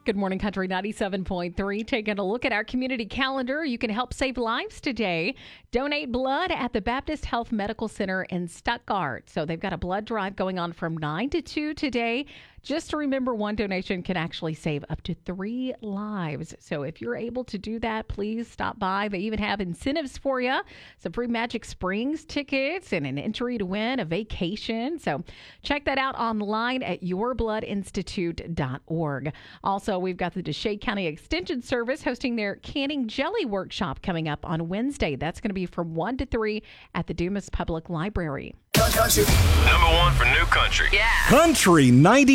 Good morning, Country 97.3. Taking a look at our community calendar. You can help save lives today. Donate blood at the Baptist Health Medical Center in Stuttgart. So they've got a blood drive going on from 9 to 2 today. Just to remember, one donation can actually save up to 3 lives. So if you're able to do that, please stop by. They even have incentives for you. Some free Magic Springs tickets and an entry to win a vacation. So check that out online at yourbloodinstitute.org. Also, we've got the Desha County Extension Service hosting their canning jelly workshop coming up on Wednesday. That's going to be from 1 to 3 at the Dumas Public Library. Country. Number one for new country. Yeah. Country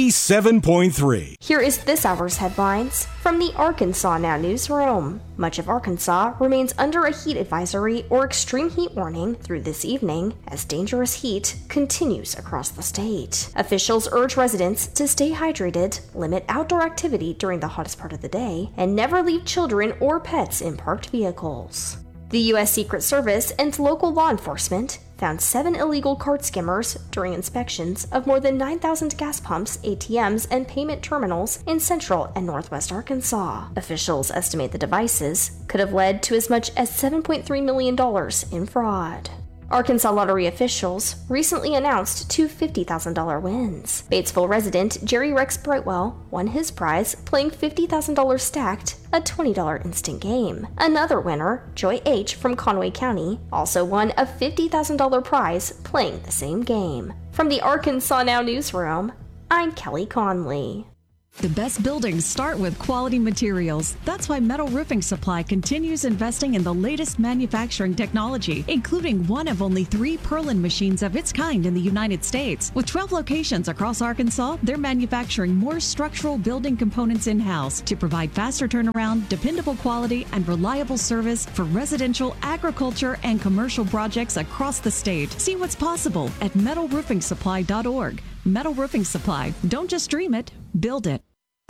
97.3. Here is this hour's headlines from the Arkansas Now newsroom. Much of Arkansas remains under a heat advisory or extreme heat warning through this evening as dangerous heat continues across the state. Officials urge residents to stay hydrated, limit outdoor activity during the hottest part of the day, and never leave children or pets in parked vehicles. The U.S. Secret Service and local law enforcement found 7 illegal card skimmers during inspections of more than 9,000 gas pumps, ATMs, and payment terminals in central and northwest Arkansas. Officials estimate the devices could have led to as much as $7.3 million in fraud. Arkansas lottery officials recently announced 2 $50,000 wins. Batesville resident Jerry Rex Brightwell won his prize playing $50,000 stacked, a $20 instant game. Another winner, Joy H. from Conway County, also won a $50,000 prize playing the same game. From the Arkansas Now newsroom, I'm Kelly Conley. The best buildings start with quality materials. That's why Metal Roofing Supply continues investing in the latest manufacturing technology, including one of only 3 Perlin machines of its kind in the United States. With 12 locations across Arkansas, they're manufacturing more structural building components in-house to provide faster turnaround, dependable quality, and reliable service for residential, agriculture, and commercial projects across the state. See what's possible at metalroofingsupply.org. Metal Roofing Supply. Don't just dream it, build it.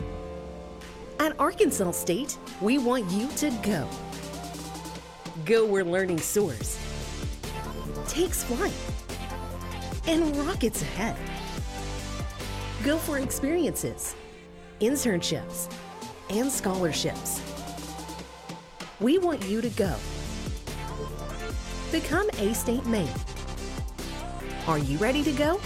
At Arkansas State, we want you to go. Go where learning soars, takes flight, and rockets ahead. Go for experiences, internships, and scholarships. We want you to go. Become A-State Maine. Are you ready to go?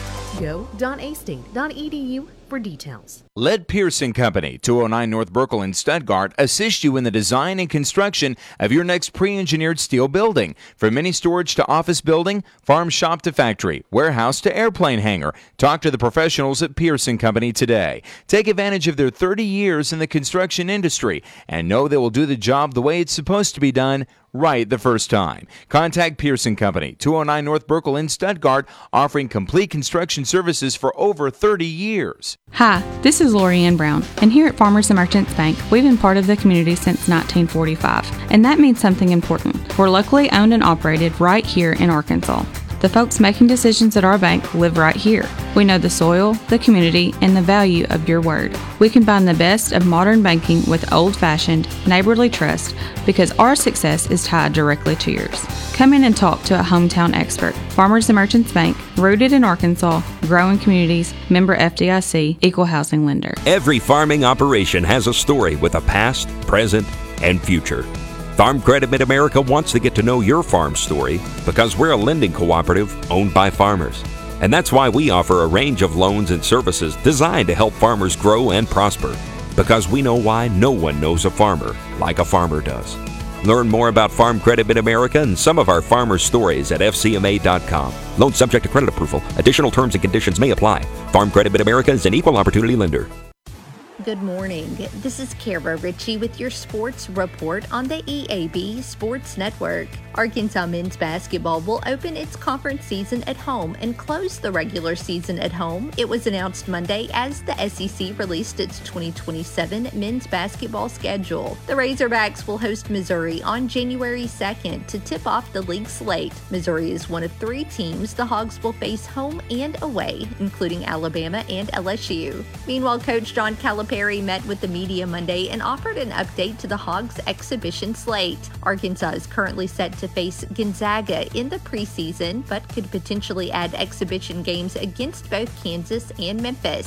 Go.astate.edu for details. Let Pearson Company, 209 North Burkle in Stuttgart, assist you in the design and construction of your next pre-engineered steel building. From mini storage to office building, farm shop to factory, warehouse to airplane hangar. Talk to the professionals at Pearson Company today. Take advantage of their 30 years in the construction industry and know they will do the job the way it's supposed to be done, right the first time. Contact Pearson Company, 209 North Burkle in Stuttgart, offering complete construction services for over 30 years. Hi, this is Lori Ann Brown, and here at Farmers and Merchants Bank, we've been part of the community since 1945, and that means something important. We're locally owned and operated right here in Arkansas. The folks making decisions at our bank live right here. We know the soil, the community, and the value of your word. We combine the best of modern banking with old-fashioned, neighborly trust because our success is tied directly to yours. Come in and talk to a hometown expert. Farmers and Merchants Bank, rooted in Arkansas, growing communities, member FDIC, equal housing lender. Every farming operation has a story with a past, present, and future. Farm Credit Mid-America wants to get to know your farm story because we're a lending cooperative owned by farmers. And that's why we offer a range of loans and services designed to help farmers grow and prosper. Because we know why no one knows a farmer like a farmer does. Learn more about Farm Credit Mid-America and some of our farmer stories at fcma.com. Loan subject to credit approval. Additional terms and conditions may apply. Farm Credit Mid-America is an equal opportunity lender. Good morning. This is Kara Ritchie with your sports report on the EAB Sports Network. Arkansas men's basketball will open its conference season at home and close the regular season at home. It was announced Monday as the SEC released its 2027 men's basketball schedule. The Razorbacks will host Missouri on January 2nd to tip off the league slate. Missouri is one of 3 teams the Hogs will face home and away, including Alabama and LSU. Meanwhile, Coach John Calipari met with the media Monday and offered an update to the Hogs exhibition slate. Arkansas is currently set to face Gonzaga in the preseason, but could potentially add exhibition games against both Kansas and Memphis.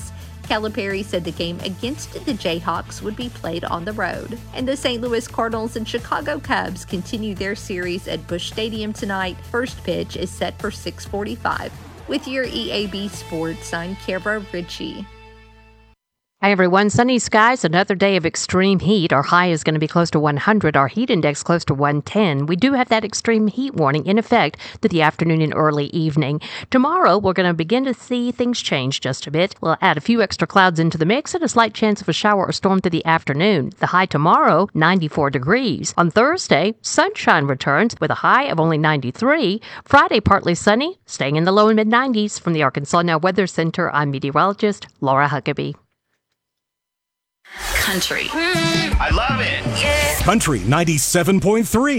Calipari said the game against the Jayhawks would be played on the road. And the St. Louis Cardinals and Chicago Cubs continue their series at Busch Stadium tonight. First pitch is set for 6:45. With your EAB Sports, I'm Kara Ritchie. Hi, everyone. Sunny skies, another day of extreme heat. Our high is going to be close to 100. Our heat index close to 110. We do have that extreme heat warning in effect through the afternoon and early evening. Tomorrow, we're going to begin to see things change just a bit. We'll add a few extra clouds into the mix and a slight chance of a shower or storm through the afternoon. The high tomorrow, 94 degrees. On Thursday, sunshine returns with a high of only 93. Friday, partly sunny, staying in the low and mid-90s. From the Arkansas Now Weather Center, I'm meteorologist Laura Huckabee. Country. I love it. Yeah. Country 97.3.